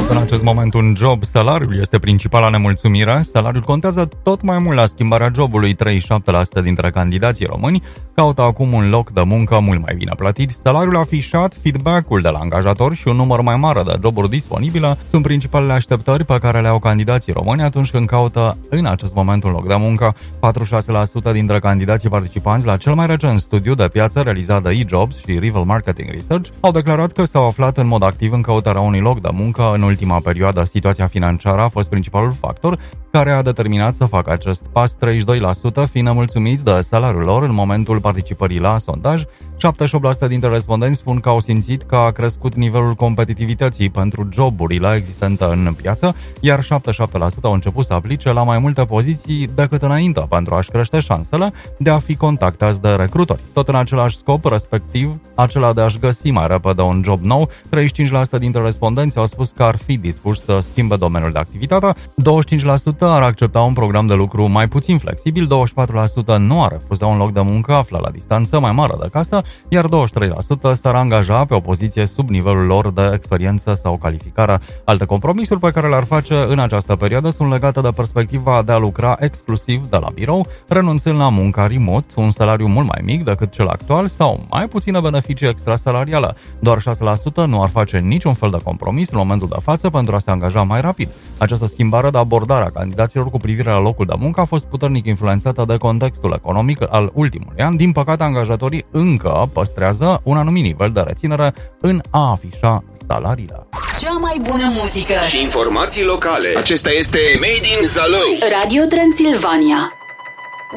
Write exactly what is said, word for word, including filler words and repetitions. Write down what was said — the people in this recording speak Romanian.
caut în acest moment un job, salariul este principala nemulțumire. Salariul contează tot mai mult la schimbarea jobului. treizeci și șapte la sută dintre candidații români caută acum un loc de muncă mult mai bine plătit. Salariul afișat, feedback-ul de la angajator și un număr mai mare de joburi disponibile sunt principalele așteptări pe care le au candidații români atunci când caută în acest moment un loc de muncă. patruzeci și șase la sută dintre candidații participanți la cel mai recent studiu de piață realizat de eJobs și Rival Marketing Research au declarat că s-au aflat în mod activ în căutarea unui loc de muncă. În ultima perioadă, situația financiară a fost principalul factor care a determinat să facă acest pas, treizeci și doi la sută fiind nemulțumiți de salariul lor în momentul participării la sondaj. șaptezeci și opt la sută dintre respondenți spun că au simțit că a crescut nivelul competitivității pentru joburile existente în piață, iar șaptezeci și șapte la sută au început să aplice la mai multe poziții decât înainte pentru a-și crește șansele de a fi contactați de recrutori. Tot în același scop, respectiv acela de a-și găsi mai repede un job nou, treizeci și cinci la sută dintre respondenți au spus că ar fi dispuși să schimbe domeniul de activitate, douăzeci și cinci la sută ar accepta un program de lucru mai puțin flexibil, douăzeci și patru la sută nu ar refuza un loc de muncă aflat la distanță mai mare de casă, iar douăzeci și trei la sută s-ar angaja pe o poziție sub nivelul lor de experiență sau calificare. Alte compromisuri pe care le-ar face în această perioadă sunt legate de perspectiva de a lucra exclusiv de la birou, renunțând la munca remote, un salariu mult mai mic decât cel actual sau mai puține beneficii extrasalariale. Doar șase la sută nu ar face niciun fel de compromis în momentul de față pentru a se angaja mai rapid. Această schimbare de abordare a candidaților cu privire la locul de muncă a fost puternic influențată de contextul economic al ultimului an. Din păcate, angajatorii încă păstrează un anumit nivel de reținere în a afișa salariile. Cea mai bună muzică și informații locale. Acesta este Made in Zalău. Radio Transilvania.